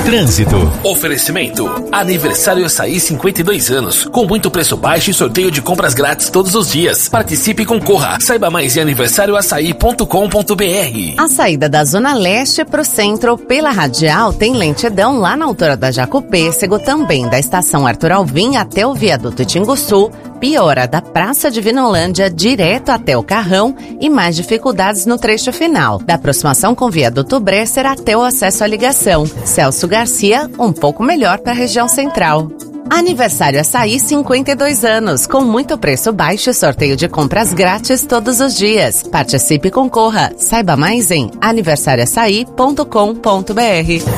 Trânsito. Oferecimento. Aniversário Açaí 52 anos. Com muito preço baixo e sorteio de compras grátis todos os dias. Participe e concorra. Saiba mais em aniversarioaçaí.com.br. A saída da Zona Leste pro centro pela Radial tem lentidão lá na altura da Jacopêssego, também da estação Arthur Alvim até o viaduto Tinguçu, piora da Praça de Vinolândia direto até o Carrão e mais dificuldades no trecho final, da aproximação com o viaduto Bresser até o acesso à ligação. Celso Garcia, um pouco melhor para a região central. Aniversário Açaí 52 anos, com muito preço baixo e sorteio de compras grátis todos os dias. Participe e concorra. Saiba mais em aniversarioaçaí.com.br.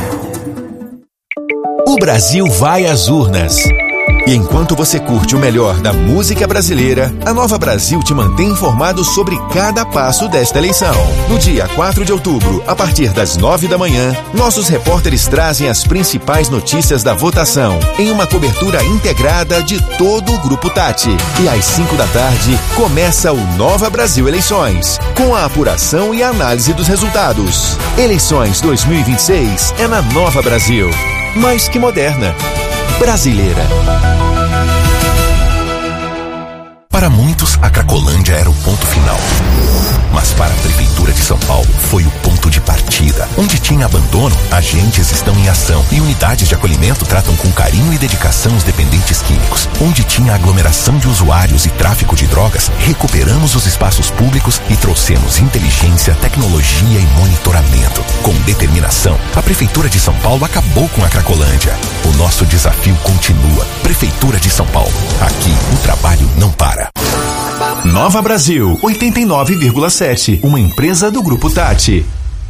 O Brasil vai às urnas. E enquanto você curte o melhor da música brasileira, a Nova Brasil te mantém informado sobre cada passo desta eleição. No dia 4 de outubro, a partir das 9 da manhã, nossos repórteres trazem as principais notícias da votação, em uma cobertura integrada de todo o Grupo Tati. E às 5 da tarde, começa o Nova Brasil Eleições, com a apuração e a análise dos resultados. Eleições 2026 é na Nova Brasil. Mais que moderna. Brasileira. Para muitos, a Cracolândia era o ponto final. Mas para a Prefeitura de São Paulo, foi o ponto de partida. Onde tinha abandono, agentes estão em ação e unidades de acolhimento tratam com carinho e dedicação os dependentes químicos. Onde tinha aglomeração de usuários e tráfico de drogas, recuperamos os espaços públicos e trouxemos inteligência, tecnologia e monitoramento. Com determinação, a Prefeitura de São Paulo acabou com a Cracolândia. O nosso desafio continua. Prefeitura de São Paulo. Aqui, o trabalho não para. Nova Brasil 89,7, uma empresa do Grupo Tati.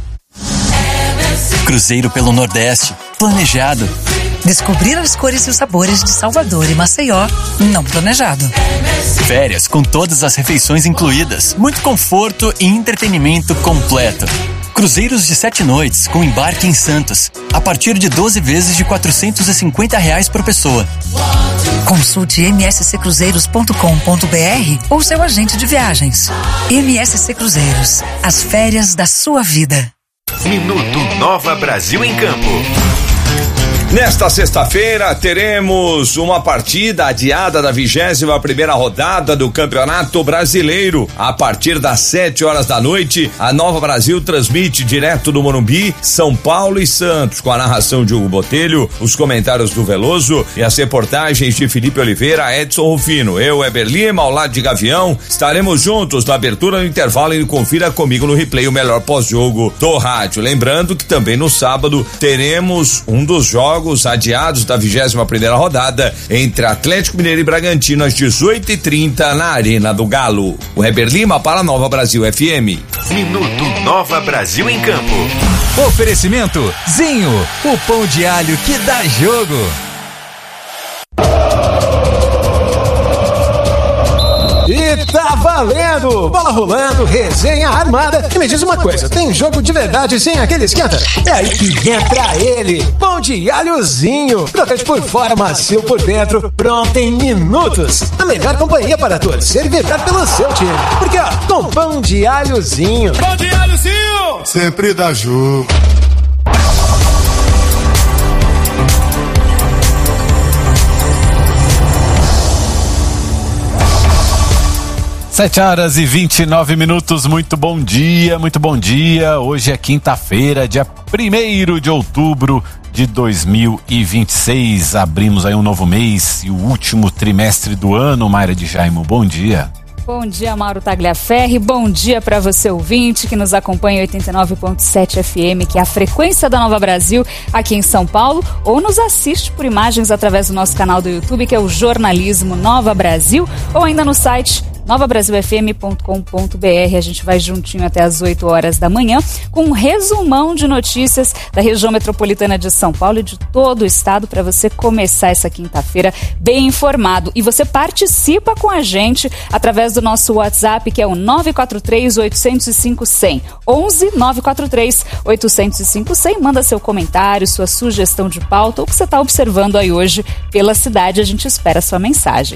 Cruzeiro pelo Nordeste, planejado. Descobrir as cores e os sabores de Salvador e Maceió, não planejado. Férias com todas as refeições incluídas, muito conforto e entretenimento completo. Cruzeiros de 7 noites com embarque em Santos, a partir de 12 vezes de R$450 por pessoa. Consulte msccruzeiros.com.br ou seu agente de viagens. MSC Cruzeiros, as férias da sua vida. Minuto Nova Brasil em Campo. Nesta sexta-feira teremos uma partida adiada da 21ª rodada do Campeonato Brasileiro. A partir das 7 horas da noite, a Nova Brasil transmite direto do Morumbi, São Paulo e Santos, com a narração de Hugo Botelho, os comentários do Veloso e as reportagens de Felipe Oliveira, Edson Rufino. Eu, Eber Lima, ao lado de Gavião, estaremos juntos na abertura do intervalo e confira comigo no replay o melhor pós-jogo do rádio. Lembrando que também no sábado teremos um dos jogos adiados da 21ª rodada entre Atlético Mineiro e Bragantino às 18h30 na Arena do Galo. O Heber Lima para a Nova Brasil FM. Minuto Nova Brasil em Campo. Oferecimento Zinho, o pão de alho que dá jogo. E tá valendo! Bola rolando, resenha armada. E me diz uma coisa, tem jogo de verdade sem aquele esquenta? É aí que entra ele, pão de alhozinho. Crocante por fora, macio por dentro, pronto em minutos. A melhor companhia para torcer e vibrar pelo seu time. Porque ó, com pão de alhozinho. Pão de alhozinho! Sempre dá jogo. 7h29, muito bom dia, muito bom dia. Hoje é quinta-feira, dia 1º de outubro de 2026. Abrimos aí um novo mês e o último trimestre do ano. Mayra de Jaimo, bom dia. Bom dia, Mauro Tagliaferri. Bom dia para você, ouvinte, que nos acompanha em 89.7 FM, que é a frequência da Nova Brasil aqui em São Paulo, ou nos assiste por imagens através do nosso canal do YouTube, que é o Jornalismo Nova Brasil, ou ainda no site novabrasilfm.com.br. A gente vai juntinho até as 8 horas da manhã com um resumão de notícias da região metropolitana de São Paulo e de todo o estado para você começar essa quinta-feira bem informado. E você participa com a gente através do nosso WhatsApp, que é o 943-805-100. 11-943-805-100. Manda seu comentário, sua sugestão de pauta ou o que você está observando aí hoje pela cidade. A gente espera a sua mensagem.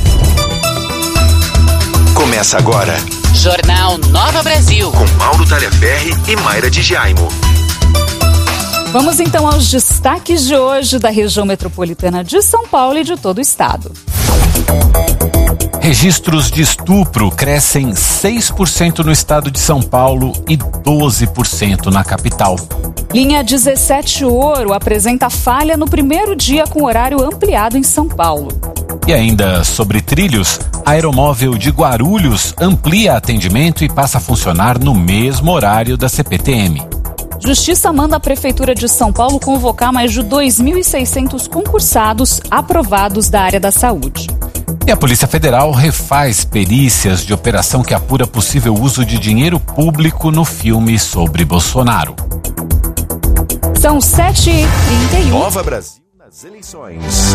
Começa agora Jornal Nova Brasil com Mauro Tagliaferri e Mayra de Jaimo. Vamos então aos destaques de hoje da região metropolitana de São Paulo e de todo o estado. Registros de estupro crescem 6% no estado de São Paulo e 12% na capital. Linha 17 Ouro apresenta falha no primeiro dia com horário ampliado em São Paulo. E ainda sobre trilhos, a Aeromóvel de Guarulhos amplia atendimento e passa a funcionar no mesmo horário da CPTM. Justiça manda a Prefeitura de São Paulo convocar mais de 2.600 concursados aprovados da área da saúde. E a Polícia Federal refaz perícias de operação que apura possível uso de dinheiro público no filme sobre Bolsonaro. São 7h31. Nova Brasil nas eleições.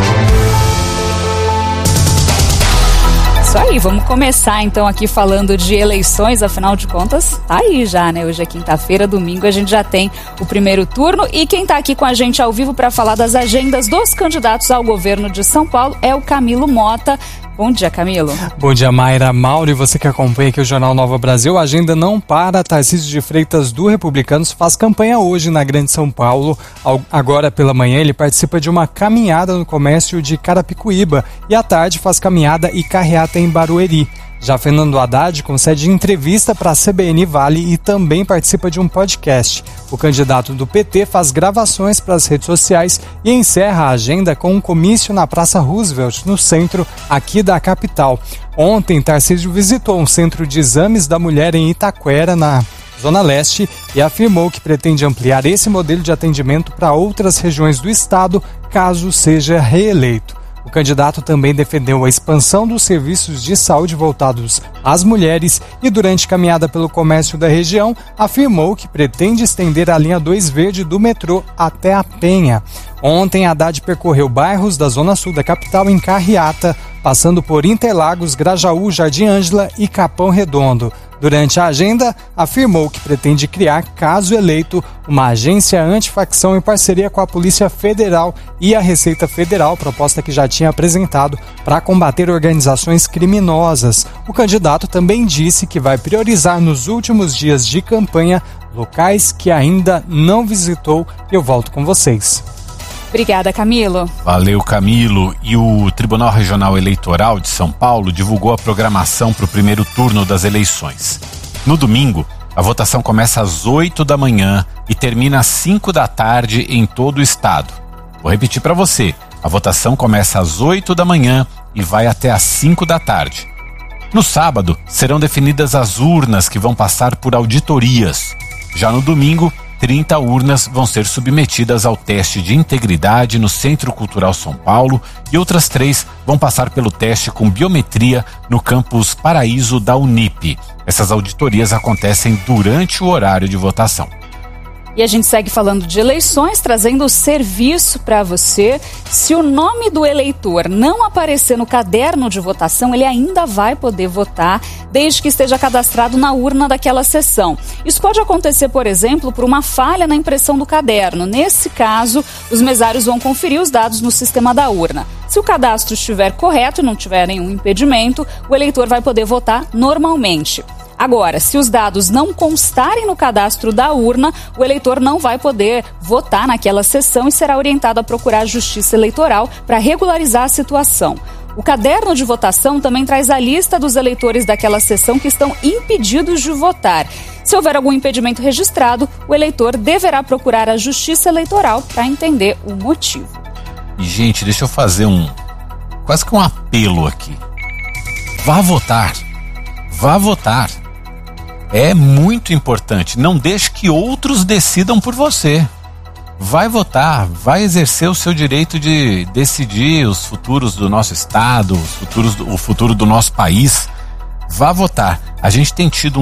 Isso aí, vamos começar então aqui falando de eleições, afinal de contas, tá aí já, né? Hoje é quinta-feira, domingo a gente já tem o primeiro turno e quem tá aqui com a gente ao vivo para falar das agendas dos candidatos ao governo de São Paulo é o Camilo Mota. Bom dia, Camilo. Bom dia, Mayra, Mauro e você que acompanha aqui o Jornal Nova Brasil. A agenda não para. Tarcísio de Freitas do Republicanos faz campanha hoje na Grande São Paulo. Agora pela manhã ele participa de uma caminhada no comércio de Carapicuíba e à tarde faz caminhada e carreata em Barueri. Já Fernando Haddad concede entrevista para a CBN Vale e também participa de um podcast. O candidato do PT faz gravações para as redes sociais e encerra a agenda com um comício na Praça Roosevelt, no centro aqui da capital. Ontem, Tarcísio visitou um centro de exames da mulher em Itaquera, na Zona Leste, e afirmou que pretende ampliar esse modelo de atendimento para outras regiões do estado, caso seja reeleito. O candidato também defendeu a expansão dos serviços de saúde voltados às mulheres e, durante caminhada pelo comércio da região, afirmou que pretende estender a linha 2 verde do metrô até a Penha. Ontem, Haddad percorreu bairros da zona sul da capital em carreata, passando por Interlagos, Grajaú, Jardim Ângela e Capão Redondo. Durante a agenda, afirmou que pretende criar, caso eleito, uma agência antifacção em parceria com a Polícia Federal e a Receita Federal, proposta que já tinha apresentado para combater organizações criminosas. O candidato também disse que vai priorizar nos últimos dias de campanha locais que ainda não visitou. Eu volto com vocês. Obrigada, Camilo. Valeu, Camilo. E o Tribunal Regional Eleitoral de São Paulo divulgou a programação para o primeiro turno das eleições. No domingo, a votação começa às 8 da manhã e termina às 5 da tarde em todo o estado. Vou repetir para você. A votação começa às 8 da manhã e vai até às 5 da tarde. No sábado, serão definidas as urnas que vão passar por auditorias. Já no domingo, 30 urnas vão ser submetidas ao teste de integridade no Centro Cultural São Paulo e outras 3 vão passar pelo teste com biometria no campus Paraíso da Unip. Essas auditorias acontecem durante o horário de votação. E a gente segue falando de eleições, trazendo o serviço para você. Se o nome do eleitor não aparecer no caderno de votação, ele ainda vai poder votar, desde que esteja cadastrado na urna daquela sessão. Isso pode acontecer, por exemplo, por uma falha na impressão do caderno. Nesse caso, os mesários vão conferir os dados no sistema da urna. Se o cadastro estiver correto e não tiver nenhum impedimento, o eleitor vai poder votar normalmente. Agora, se os dados não constarem no cadastro da urna, o eleitor não vai poder votar naquela sessão e será orientado a procurar a Justiça Eleitoral para regularizar a situação. O caderno de votação também traz a lista dos eleitores daquela sessão que estão impedidos de votar. Se houver algum impedimento registrado, o eleitor deverá procurar a Justiça Eleitoral para entender o motivo. E, gente, deixa eu fazer quase que um apelo aqui. Vá votar. Vá votar. É muito importante. Não deixe que outros decidam por você. Vai votar, vai exercer o seu direito de decidir os futuros do nosso estado, o futuro do nosso país. Vá votar. A gente tem tido